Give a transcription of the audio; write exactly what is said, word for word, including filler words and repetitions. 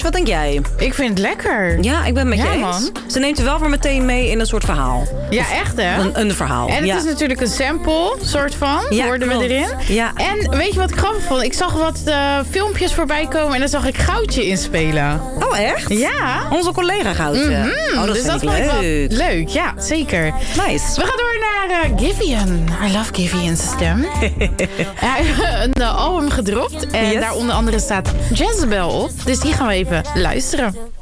wat denk jij? Ik vind het lekker. Ja, ik ben het met Ja, je eens. man. Ze neemt er wel weer meteen mee in een soort verhaal. Ja, echt hè? Een, een verhaal. En het ja. is natuurlijk een sample, soort van, Ja, hoorden we klopt. erin. Ja. En weet je wat ik grappig vond? Ik zag wat uh, filmpjes voorbij komen en daar zag ik Goudje inspelen. Oh, echt? Ja. Onze collega Goudje. Mm-hmm. Oh, dat dus vind dat ik vond ik leuk. wel leuk, ja, zeker. Nice. We gaan door naar uh, Giveon. I love Giveon's stem. Hij heeft een uh, album gedropt en Yes. daar onder andere staat Jezebel op. Dus die gaan we even luisteren.